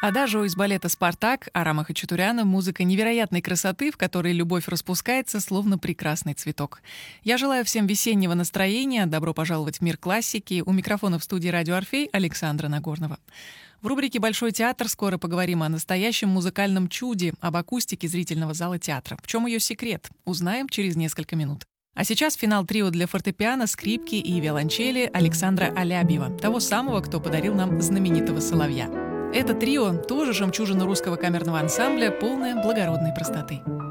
Адажио из балета «Спартак» Арама Хачатуряна — музыка невероятной красоты, в которой любовь распускается, словно прекрасный цветок. Я желаю всем весеннего настроения, добро пожаловать в мир классики. У микрофона в студии «Радио Орфей» Александра Нагорнова. В рубрике «Большой театр» скоро поговорим о настоящем музыкальном чуде, об акустике зрительного зала театра. В чем ее секрет? Узнаем через несколько минут. А сейчас финал трио для фортепиано, скрипки и виолончели Александра Алябьева, того самого, кто подарил нам знаменитого «Соловья». Это трио — тоже жемчужина русского камерного ансамбля, полное благородной простоты.